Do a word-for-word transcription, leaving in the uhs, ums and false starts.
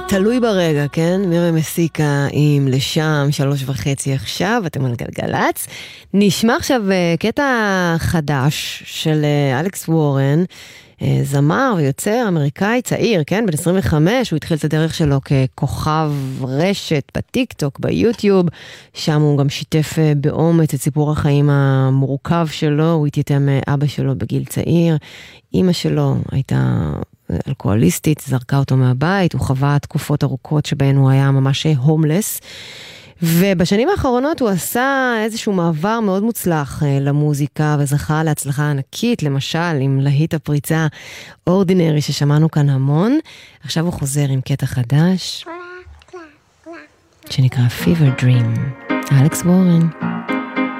תלוי ברגע, כן? מירי מסיקה עם לשם, שלוש וחצי עכשיו, אתם על גלגלץ. נשמע עכשיו קטע חדש של אלכס וורן, זמר ויוצר אמריקאי צעיר, כן? בן עשרים וחמש, הוא התחיל את הדרך שלו ככוכב רשת בטיק-טוק, ביוטיוב, שם הוא גם שיתף באומץ את סיפור החיים המורכב שלו, הוא התייתם מאבא שלו בגיל צעיר, אמא שלו הייתה אלכוהוליסטית, זרקה אותו מהבית, הוא חווה תקופות ארוכות שבהן הוא היה ממש הומלס, ובשנים האחרונות הוא עשה איזשהו מעבר מאוד מוצלח למוזיקה, וזכה להצלחה ענקית, למשל עם להיט הפריצה אורדינרי ששמענו כאן המון. עכשיו הוא חוזר עם קטע חדש שנקרא Fever Dream. אלכס וורן.